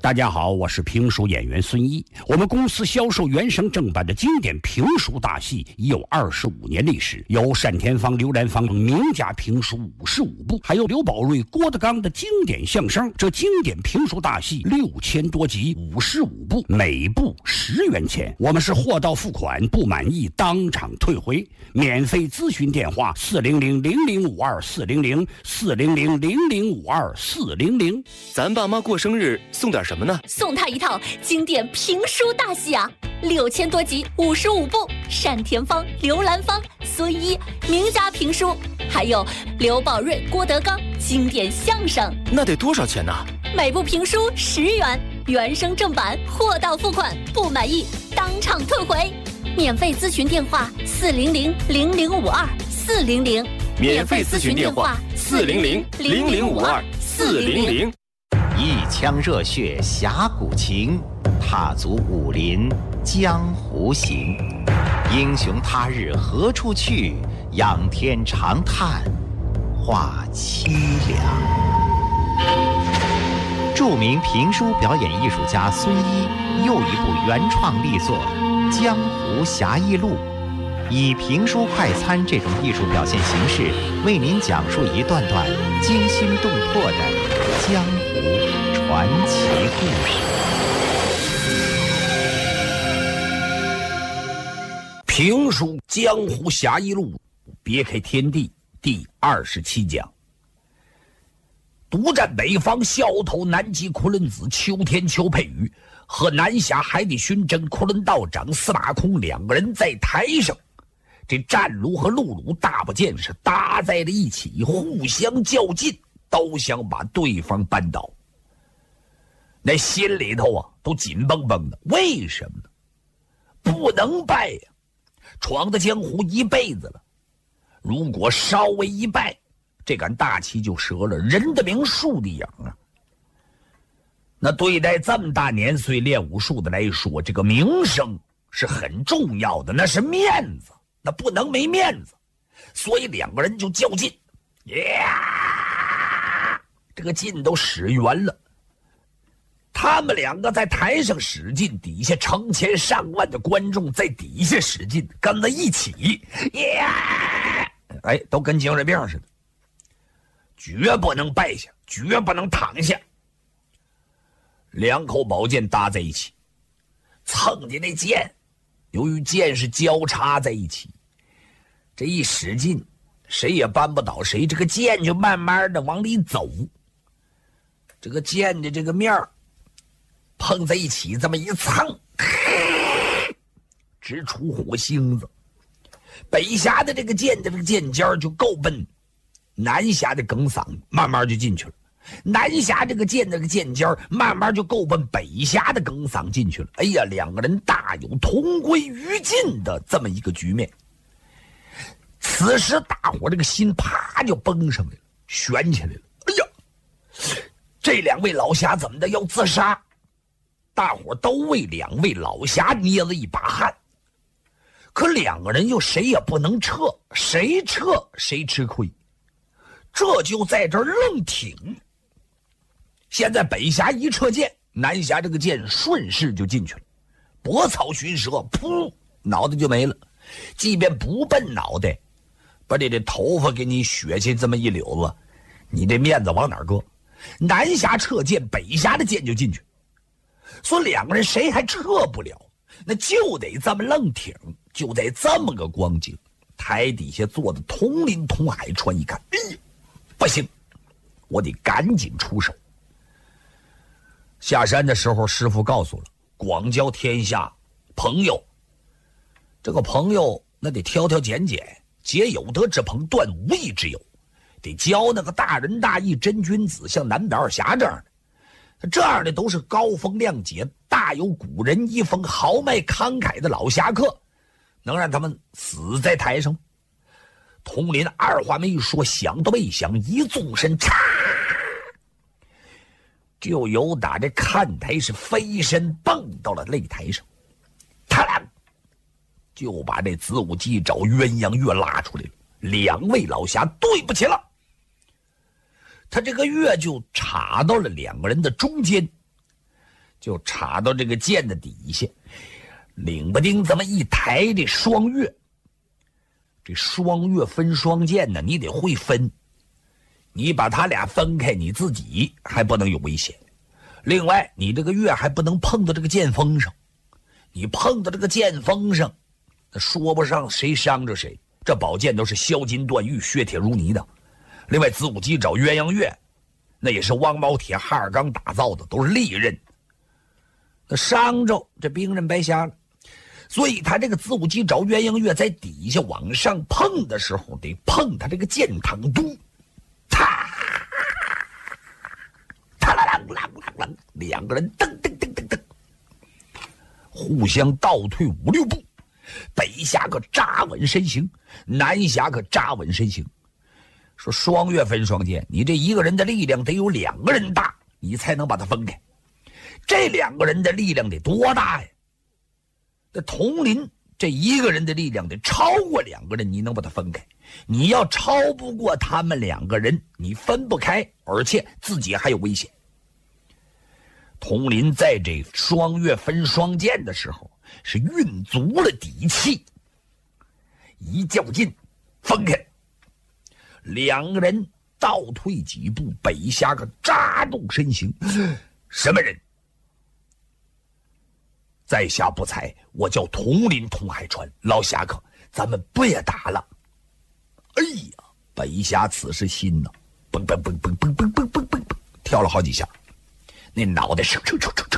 大家好，我是评书演员孙一。我们公司销售原声正版的经典评书大戏已有25年历史，有单田芳、刘兰芳名家评书55部，还有刘宝瑞、郭德纲的经典相声。这经典评书大戏6000多集，55部，每部10元钱。我们是货到付款，不满意当场退回。免费咨询电话400-0052-400，400-0052-400。 咱爸妈过生日送点什么呢？ 送他一套经典评书大戏啊，6000多集，55部，单田芳、刘兰芳、孙一名家评书，还有刘宝瑞、郭德纲经典相声。 那得多少钱呢？ 每部评书10元，原声正版，货到付款，不满意当场退回。免费咨询电话400-0052-400， 免费咨询电话400-0052-400。 一腔热血侠骨情，踏足武林江湖行。英雄他日何处去？仰天长叹话凄凉。著名评书表演艺术家孙一又一部原创力作《江湖侠义录》，以评书快餐这种艺术表现形式，为您讲述一段段惊心动魄的江湖传奇故事。 评书《江湖侠义录》，别开天地第27讲。独占北方，笑头南极昆仑子秋天邱佩宇和南下海底巡侦昆仑道长司马空两个人在台上，这战卢和陆鲁大不见是搭在了一起，互相较劲，都想把对方扳倒。那心里头啊都紧绷绷的，为什么呢？不能败呀，闯的江湖一辈子了，如果稍微一败，这杆大旗就折了，人的名树的影啊。那对待这么大年岁练武术的来说，这个名声是很重要的，那是面子，那不能没面子。所以两个人就较劲，这个劲都使圆了。他们两个在台上使劲，底下成千上万的观众在底下使劲，跟着一起，都跟精神病似的。绝不能败下，绝不能躺下。两口宝剑搭在一起，蹭的那剑，由于剑是交叉在一起，这一使劲，谁也扳不倒谁，这个剑就慢慢的往里走。这个剑的这个面碰在一起，这么一蹭，直出火星子。北峡的这个剑的这个剑尖就够奔南峡的梗嗓，慢慢就进去了。南峡这个剑的这个剑尖慢慢就够奔北峡的梗嗓进去了。哎呀，两个人大有同归于尽的这么一个局面。此时大伙这个心啪就绷上来了，悬起来了。哎呀，这两位老侠怎么的要自杀？大伙都为两位老侠捏了一把汗。可两个人又谁也不能撤，谁撤谁吃亏。这就在这儿愣挺。现在北峡一撤剑，南峡这个剑顺势就进去了，搏草寻蛇，噗，脑袋就没了。即便不奔脑袋，把你的头发给你削去这么一绺子，你这面子往哪儿搁？南峡撤剑，北峡的剑就进去，所以两个人谁还撤不了，那就得这么愣挺。就在这么个光景，台底下坐的同林同海川一看，不行，我得赶紧出手。下山的时候，师傅告诉了，广交天下朋友。这个朋友那得挑挑拣拣，结有德之朋，断无义之友，得交那个大仁大义真君子，像南北二侠这样的。这样的都是高风亮节，大有古人一风，豪迈慷慨的老侠客，能让他们死在台上？佟林二话没说，想都没想，一纵身，嚓，就由打这看台是飞身蹦到了擂台上，他俩就把这子午鸡爪鸳鸯月拉出来了。两位老侠对不起了，他这个月就插到了两个人的中间。 就插到这个剑的底下，领不丁这么一抬这双月。这双月分双剑呢，你得会分，你把他俩分开，你自己还不能有危险。另外，你这个月还不能碰到这个剑锋上，你碰到这个剑锋上，那说不上谁伤着谁。这宝剑都是削金断玉、削铁如泥的。另外，子午鸡爪鸳鸯月，那也是王毛铁、哈尔钢打造的，都是利刃。那伤着这兵刃白瞎了。所以他这个子午鸡爪鸳鸯月在底下往上碰的时候，得碰他这个剑膛肚，啦啦啦啦，两个人噔噔噔噔噔，互相倒退5、6步。北侠可扎稳身形，南侠可扎稳身形。说双月分双剑，你这一个人的力量得有2个人大，你才能把它分开。这2个人的力量得多大呀？那统领这一个人的力量得超过2个人，你能把它分开。你要超不过他们2个人，你分不开，而且自己还有危险。统领在这双月分双剑的时候，是运足了底气，一较劲，分开，2个人倒退几步，北侠可扎动身形。什么人？在下不才，我叫统领统海川。老侠客，咱们别打了。哎呀，北侠此时心呢，蹦蹦蹦蹦蹦蹦蹦蹦蹦蹦，跳了好几下，那脑袋是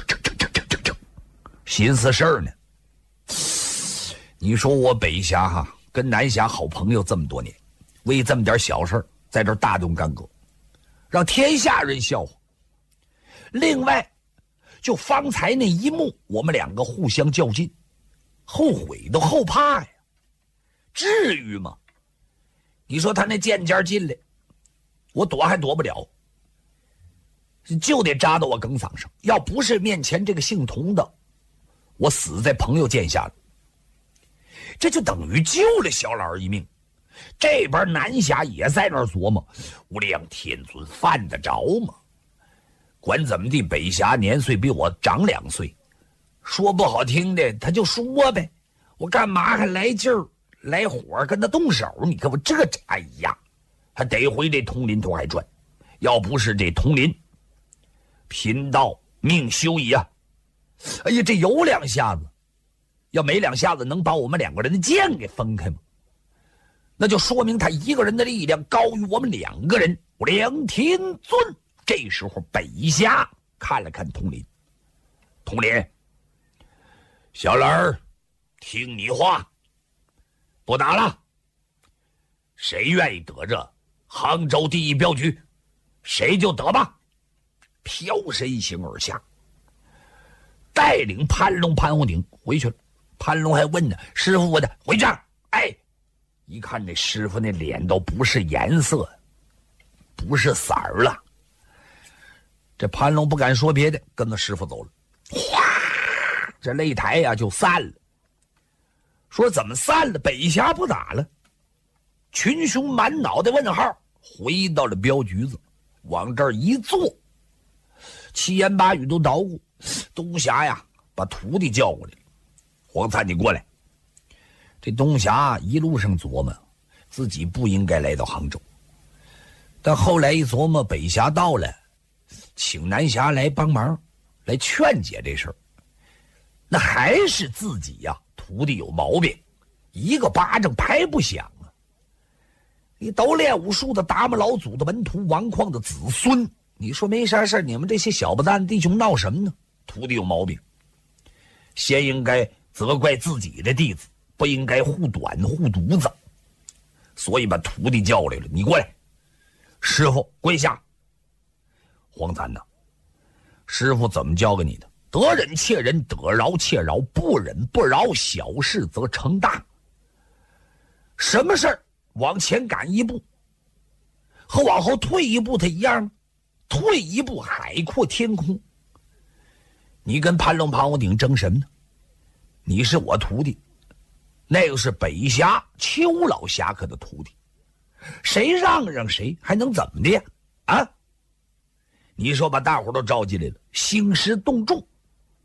寻思事儿呢。你说我北侠哈跟南侠好朋友这么多年，为这么点小事在这大动干戈，让天下人笑话。另外，就方才那一幕，我们2个互相较劲，后悔都后怕呀，至于吗？你说他那剑尖进来，我躲还躲不了，就得扎到我梗嗓上。要不是面前这个姓童的，我死在朋友剑下了。这就等于救了小老儿一命。这边南侠也在那儿琢磨，无量天尊犯得着吗？管怎么地，北侠年岁比我长2岁，说不好听的他就说呗，我干嘛还来劲儿来火跟他动手？你看我这哎呀，还得回这统领统海川。要不是这统领贫道命休矣啊！哎呀，这有2下子，要没2下子能把我们2个人的剑给分开吗？那就说明他一个人的力量高于我们2个人。无量天尊。这时候北侠看了看统领，统领，小老儿听你话，不打了。谁愿意得着杭州第一镖局，谁就得吧。飘身形而下，带领潘龙、潘红顶回去了。潘龙还问呢：“师傅，我的回去。”哎，一看这师傅那脸都不是颜色，不是色儿了。这潘龙不敢说别的，跟着师傅走了。哗，这擂台呀就散了。说怎么散了？北侠不打了。群雄满脑袋问号，回到了镖局子，往这儿一坐，七言八语都捣鼓。东侠呀，把徒弟叫过来了。黄灿，你过来。这东侠一路上琢磨，自己不应该来到杭州，但后来一琢磨，北侠到了，请南侠来帮忙，来劝解这事儿，那还是自己呀，徒弟有毛病，一个巴掌拍不响啊！你都练武术的达摩老祖的门徒，王旷的子孙，你说没啥事儿，你们这些小不蛋弟兄闹什么呢？徒弟有毛病，先应该责怪自己的弟子，不应该护短护犊子，所以把徒弟叫来了。你过来，师傅跪下。黄赞呐，师傅怎么教给你的？得忍且忍，得饶且饶，不忍不饶，小事则成大。什么事儿往前赶一步和往后退一步它一样吗？退一步海阔天空。你跟潘龙潘武鼎争什么呢？你是我徒弟，那个是北侠邱老侠客的徒弟，谁让谁还能怎么的呀？啊！你说把大伙都招进来了，兴师动众，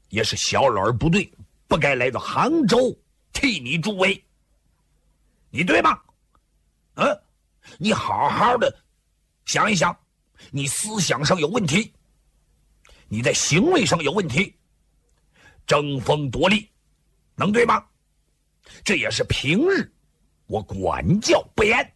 也是小老儿不对，不该来到杭州替你助威，你对吗？你好好的想一想，你思想上有问题，你在行为上有问题，争锋夺利，能对吗？这也是平日我管教不严，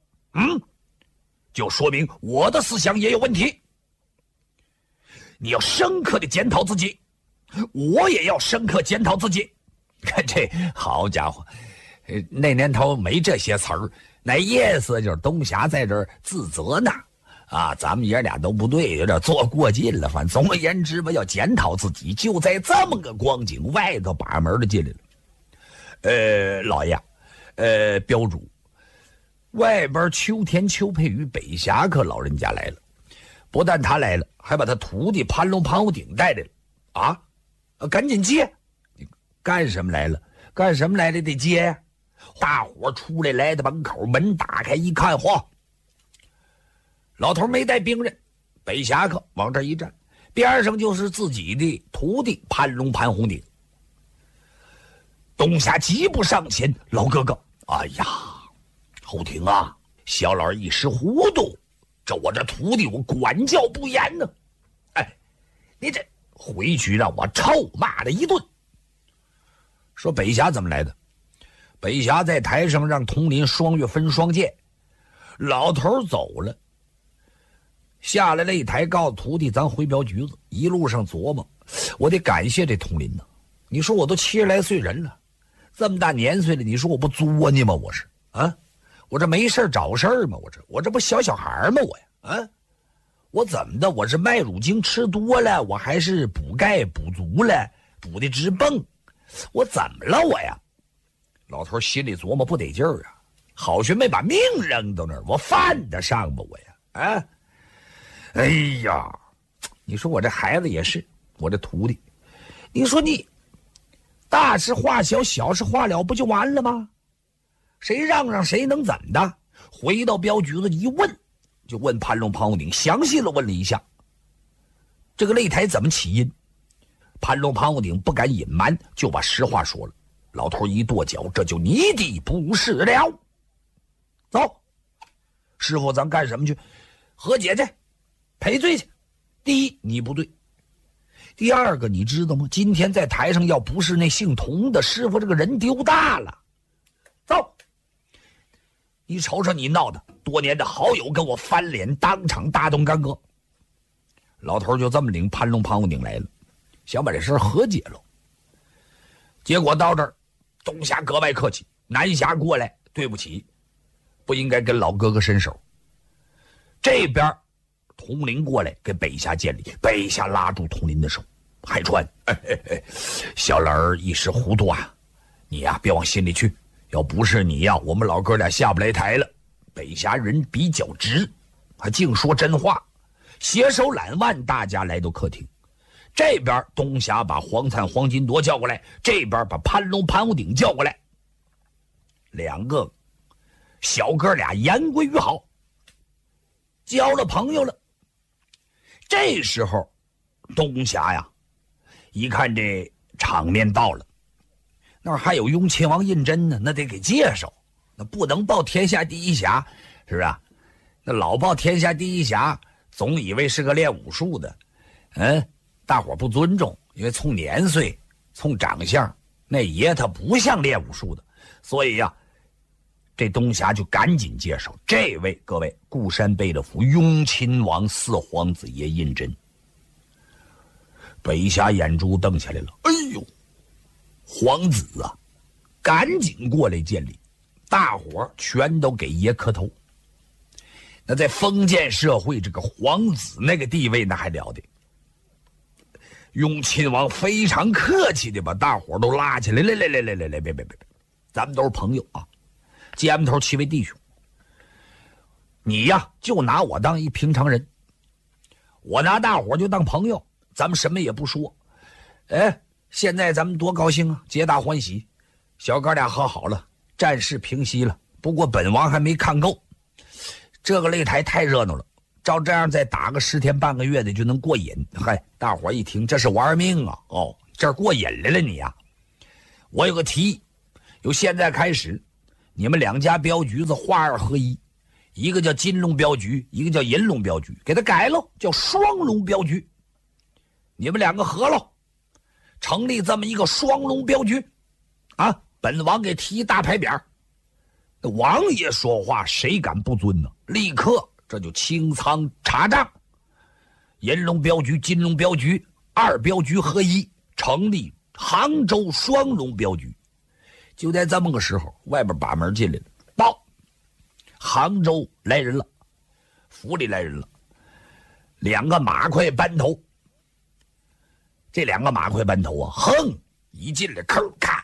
就说明我的思想也有问题。你要深刻的检讨自己，我也要深刻检讨自己。看这好家伙，那年头没这些词儿，那意思就是东侠在这儿自责呢。咱们爷俩都不对，有点做过劲了。反正总而言之吧，要检讨自己。就在这么个光景，外头把门的进来了。老爷，标主，外边秋田邱佩宇北侠客老人家来了。不但他来了，还把他徒弟潘龙潘武鼎带来了。赶紧接！你干什么来了？干什么来了？得接呀！大伙出来，来到门口，门打开一看，嚯！老头没带兵刃，北侠客往这一站，边上就是自己的徒弟潘龙潘洪鼎。东侠急步上前：“老哥哥，哎呀，后庭啊，小老一时糊涂。我这徒弟我管教不严呢，你这回去让我臭骂了一顿。”说北侠怎么来的？北侠在台上让佟林双月分双剑，老头走了，下来擂台告诉徒弟咱回镖局子。一路上琢磨，我得感谢这佟林呢。你说我都70来岁人了，这么大年岁了，你说我不作呢吗？我是我这没事找事儿吗？我这不小孩吗？我怎么的？我是麦乳精吃多了，我还是补钙补足了，补的直蹦，我怎么了我呀？老头心里琢磨不得劲儿啊，好悬没把命扔到那儿，我犯得上吗我呀？哎呀，你说我这孩子也是，我这徒弟，你说你大事化小，小事化了，不就完了吗？谁让谁能怎么的？回到镖局子一问，就问潘龙潘武鼎，详细的问了一下这个擂台怎么起因。潘龙潘武鼎不敢隐瞒，就把实话说了。老头一跺脚，这就泥地不是了。走，师傅，咱干什么去？和解去，赔罪去。第一，你不对；第二个，你知道吗？今天在台上要不是那姓童的师傅，这个人丢大了。走。你瞅瞅你闹的，多年的好友跟我翻脸，当场大动干戈。老头就这么领潘龙潘武鼎来了，想把这事和解了。结果到这儿，东侠格外客气，南侠过来，对不起，不应该跟老哥哥伸手。这边佟林过来跟北侠见礼，北侠拉住佟林的手，海川，小老儿一时糊涂啊，你呀别往心里去。要不是你呀，我们老哥俩下不来台了。北侠人比较直，还净说真话，携手揽腕，大家来到客厅。这边东侠把黄灿黄金铎叫过来，这边把潘龙潘武鼎叫过来，两个小哥俩言归于好，交了朋友了。这时候东侠呀一看这场面到了，那儿还有雍亲王胤禛呢，那得给介绍，那不能报天下第一侠，是不是？那老报天下第一侠，总以为是个练武术的，大伙不尊重，因为从年岁、从长相，那爷他不像练武术的，所以呀，这东侠就赶紧介绍这位各位固山贝勒府雍亲王四皇子爷胤禛。北侠眼珠瞪起来了，哎呦！皇子啊，赶紧过来见礼，大伙儿全都给爷磕头。那在封建社会，这个皇子那个地位那还了得。雍亲王非常客气的把大伙儿都拉起来，来，别，咱们都是朋友啊，肩头齐为弟兄。你呀，就拿我当一平常人，我拿大伙儿就当朋友，咱们什么也不说。现在咱们多高兴啊，皆大欢喜，小哥俩和好了，战事平息了。不过本王还没看够，这个擂台太热闹了，照这样再打个10天半个月的就能过瘾。嗨，大伙一听这是玩命啊！ 这儿过瘾来了你呀！我有个提议，由现在开始，你们两家镖局子化二合一，一个叫金龙镖局，一个叫银龙镖局，给它改了，叫双龙镖局。你们两个合喽，成立这么一个双龙镖局，啊，本王给提一大牌匾。王爷说话，谁敢不遵呢？立刻这就清仓查账，银龙镖局、金龙镖局二镖局合一，成立杭州双龙镖局。就在这么个时候，外边把门进来了，报杭州来人了，府里来人了，2个马快班头。这2个马快班头啊，哼一进来，抠咔，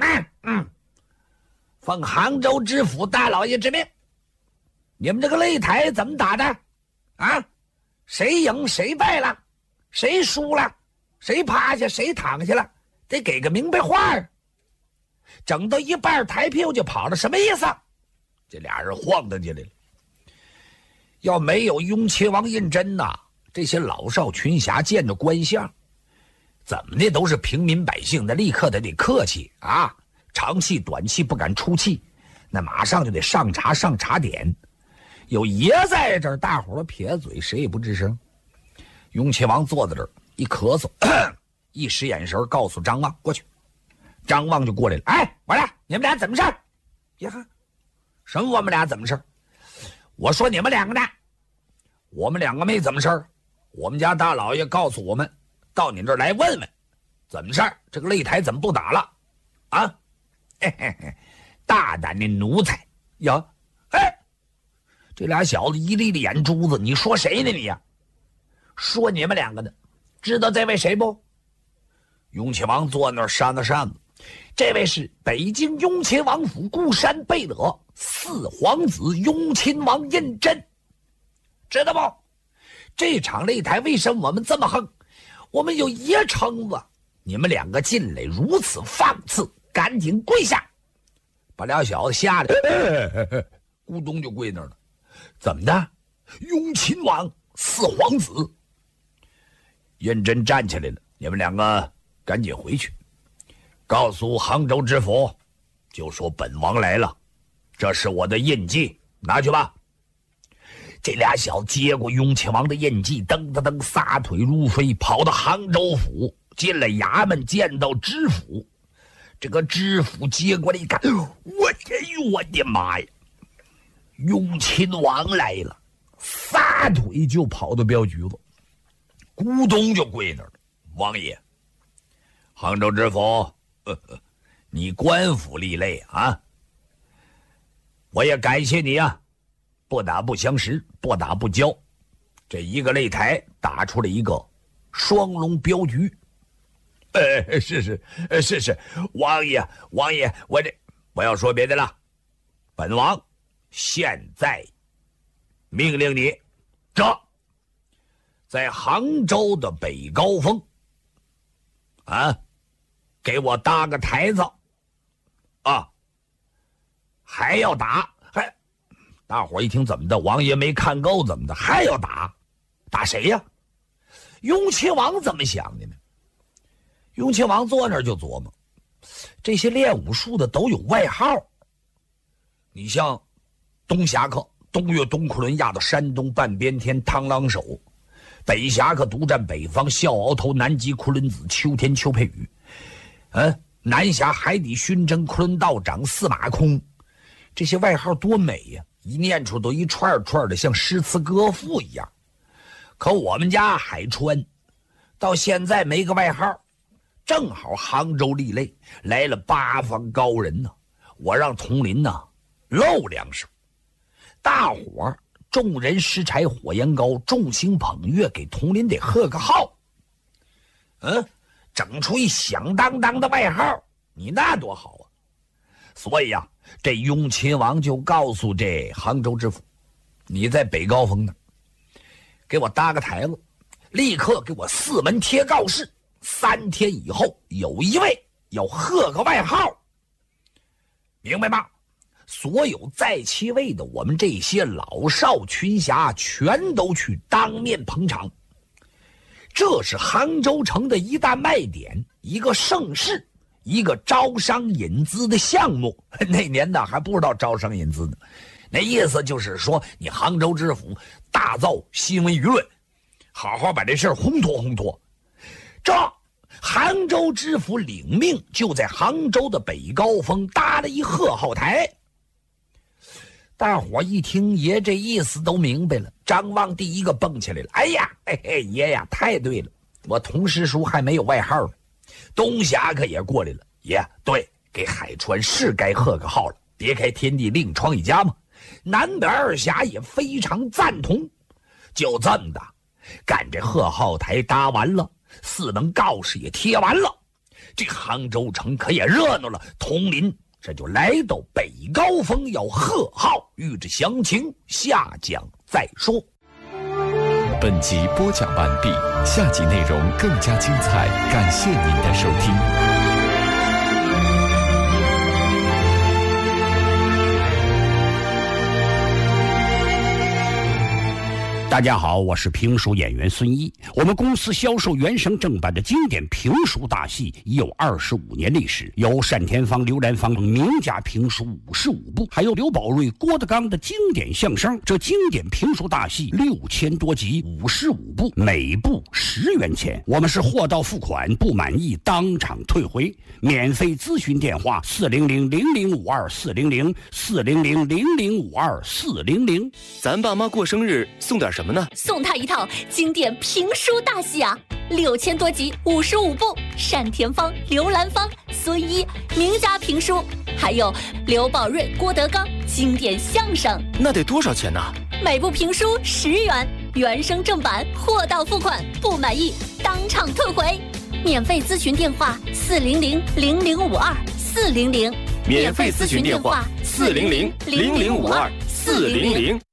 奉杭州知府大老爷之命，你们这个擂台怎么打的啊？谁赢谁败了？谁输了？谁趴下谁躺下了？得给个明白话啊！整到一半抬屁股就跑了，什么意思？这俩人晃荡进来了。要没有雍亲王胤禛呐，这些老少群侠见着官相，怎么的都是平民百姓的，立刻得客气啊，长气短气不敢出气，那马上就得上茶点。有爷在这儿，大伙儿撇嘴，谁也不吱声。雍亲王坐在这儿，一咳嗽，一使眼神告诉张望过去。张望就过来了，哎，我俩你们俩怎么事儿？呀，什么我们俩怎么事儿？我说你们两个呢，我们两个没怎么事儿。我们家大老爷告诉我们，到你这儿来问问，怎么事儿？这个擂台怎么不打了？啊，嘿嘿嘿，大胆的奴才呀！哎，这俩小子一粒粒眼珠子，你说谁呢你呀？说你们两个的，知道这位谁不？雍亲王坐那儿扇子扇子，这位是北京雍亲王府固山贝勒四皇子雍亲王胤禛，知道不？这场擂台为什么我们这么横？我们有爷撑子，你们两个进来如此放肆，赶紧跪下！把俩小子吓得咕咚就跪那儿了。怎么的？雍亲王四皇子？胤禛站起来了，你们两个赶紧回去，告诉杭州知府，就说本王来了，这是我的印记，拿去吧。这俩小子接过雍亲王的印记，噔噔噔撒腿如飞，跑到杭州府，进了衙门，见到知府。这个知府接过来一看，我的妈呀，雍亲王来了，撒腿就跑到镖局子，咕咚就跪那儿了。王爷，杭州知府，你官府立擂啊，我也感谢你啊，不打不相识，不打不交，这一个擂台打出了一个双龙镖局。是，王爷，我要说别的了，本王现在命令你，在杭州的北高峰啊，给我搭个台子啊，还要打，大伙一听怎么的？王爷没看够怎么的？还要打？打谁呀？雍亲王怎么想的呢？雍亲王坐那儿就琢磨，这些练武术的都有外号。你像东侠客东岳东昆仑压到山东半边天螳螂手，北侠客独占北方笑鳌头南极昆仑子秋天邱佩宇，南侠海底熏蒸昆仑道长司马空，这些外号多美呀！一念出都一串串的，像诗词歌赋一样。可我们家海川到现在没个外号，正好杭州立擂来了8方高人呢，我让佟林呢露两手，大伙众人拾柴火焰高，众星捧月，给佟林得贺个号。整出一响当当的外号，你那多好啊！所以啊，这雍亲王就告诉这杭州知府，你在北高峰那给我搭个台子，立刻给我4门贴告示，3天以后有一位要贺个外号，明白吗？所有在其位的我们这些老少群侠全都去当面捧场，这是杭州城的一大卖点。 一个盛世，一个招商引资的项目。那年呢还不知道招商引资呢，那意思就是说，你杭州知府大造新闻舆论，好好把这事儿烘托烘托。这杭州知府领命，就在杭州的北高峰搭了一贺号台。大伙一听爷这意思都明白了，张望第一个蹦起来了。哎呀，爷呀，太对了，我同师叔还没有外号呢。东侠可也过来了，爷，对，给海川是该贺个号了，别开天地另创一家嘛。南北二侠也非常赞同。就这么的，赶这贺号台搭完了，4门告示也贴完了，这杭州城可也热闹了。佟林这就来到北高峰要贺号，欲知详情下讲再说。 本集播讲完毕，下集内容更加精彩，感谢您的收听。 大家好，我是评书演员孙一。我们公司销售原声正版的经典评书大戏已有25年历史，有单田芳、刘兰芳名家评书55部，还有刘宝瑞、郭德纲的经典相声。这经典评书大戏6000多集，55部，每部10元钱。我们是货到付款，不满意当场退回。免费咨询电话400-0052-400，400-0052-400。 咱爸妈过生日送点什么呢？ 送他一套经典评书大戏啊，6000多集，55部，单田芳、刘兰芳、孙一名家评书，还有刘宝瑞、郭德纲经典相声。 那得多少钱呢？ 每部评书10元，原声正版，货到付款，不满意当场退回。免费咨询电话400-0052-400， 免费咨询电话400-0052-400。